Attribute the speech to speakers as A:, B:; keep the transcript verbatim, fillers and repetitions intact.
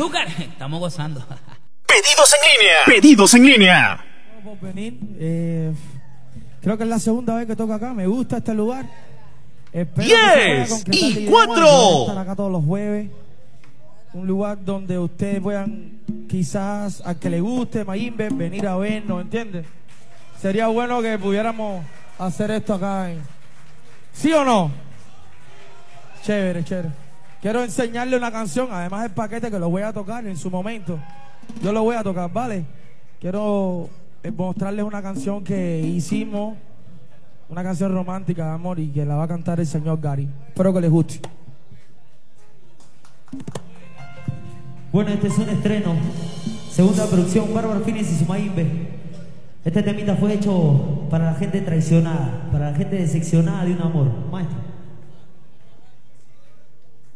A: azúcar. Estamos gozando.
B: Pedidos en línea. Pedidos en línea.
C: Por venir. Eh, creo que es la segunda vez que toco acá. Me gusta este lugar. Espero
B: diez y cuatro.
C: Estar acá todos los jueves. Un lugar donde ustedes puedan, quizás al que le guste Mayimbe, venir a vernos, ¿entiendes? Sería bueno que pudiéramos hacer esto acá. En... ¿Sí o no? Chévere, chévere. Quiero enseñarle una canción, además del paquete que lo voy a tocar en su momento. Yo lo voy a tocar, ¿vale? Quiero mostrarles una canción que hicimos, una canción romántica de amor y que la va a cantar el señor Gary. Espero que les guste.
D: Bueno, este es un estreno. Segunda producción, Bárbaro Fines y su Mayimbe. Este temita fue hecho para la gente traicionada, para la gente decepcionada de un amor. Maestro.